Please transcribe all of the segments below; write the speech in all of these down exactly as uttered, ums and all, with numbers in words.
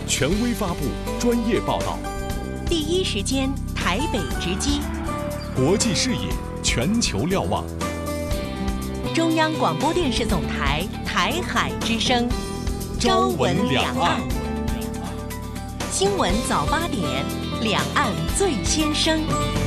权威发布，专业报道， 第一时间台北直击， 国际视野，全球瞭望。 中央广播电视总台台海之声，朝闻两岸。新闻早八点，两岸最先声。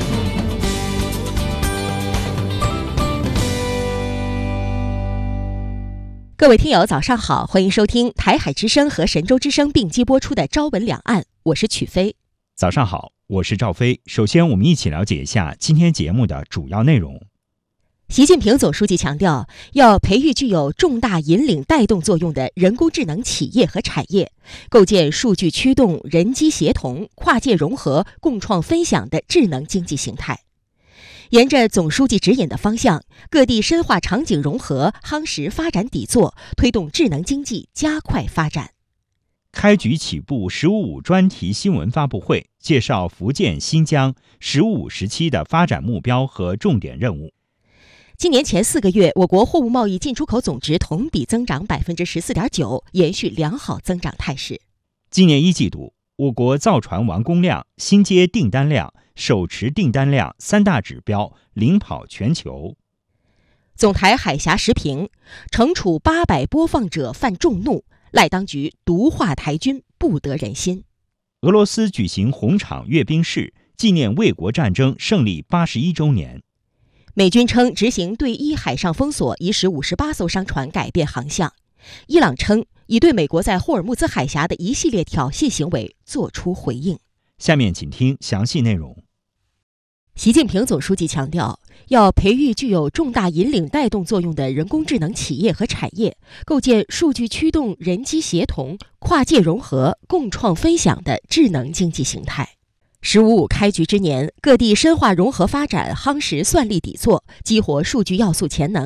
各位听友早上好，欢迎收听台海之声和神州之声并机播出的朝闻两岸，我是曲飞。 早上好，我是赵飞。首先我们一起了解一下今天节目的主要内容。 习近平总书记强调，要培育具有重大引领带动作用的人工智能企业和产业，构建数据驱动、人机协同、跨界融合、共创分享的智能经济形态。沿着总书记指引的方向，各地深化场景融合，夯实发展底座，推动智能经济加快发展。 开局起步“十五五”专题新闻发布会，介绍福建、新疆“十五五”时期的发展目标和重点任务。 今年前四个月，我国货物贸易进出口总值同比增长 百分之十四点九， 延续良好增长态势。 今年一季度，我国造船完工量、新接订单量、手持订单量三大指标领跑全球。 总台海峡时评：惩处八百播放者犯众怒，赖当局毒化台军不得人心。 俄罗斯举行红场阅兵式，纪念卫国战争胜利八十一周年。 美军称执行对伊海上封锁，已使五十八艘商船改变航向。伊朗称已对美国在霍尔木兹海峡的一系列挑衅行为作出回应。 下面请听详细内容。 习近平总书记强调，要培育具有重大引领带动作用的人工智能企业和产业，构建数据驱动、人机协同、跨界融合、共创分享的智能经济形态。十五五开局之年，各地深化融合发展，夯实算力底座，激活数据要素潜能，